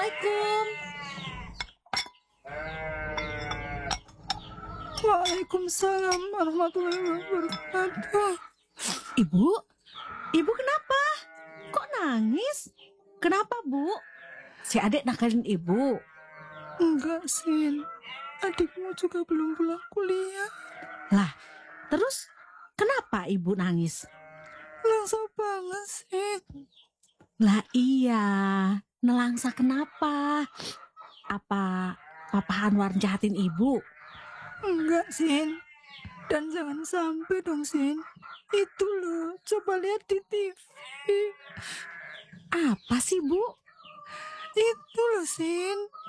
Assalamualaikum. Waalaikumsalam warahmatullahi wabarakatuh. Ibu kenapa? Kok nangis? Kenapa, Bu? Si adik nakalin ibu. Enggak, Sin. Adikmu juga belum pulang kuliah. Lah, terus kenapa ibu nangis? Langsa banget, Sin. Lah iya, nelangsa kenapa? Apa Papa Anwar jahatin ibu? Enggak, Sin. Dan jangan sampai dong, Sin. Itu loh, coba lihat di TV. Apa sih, Bu? Itu loh, Sin.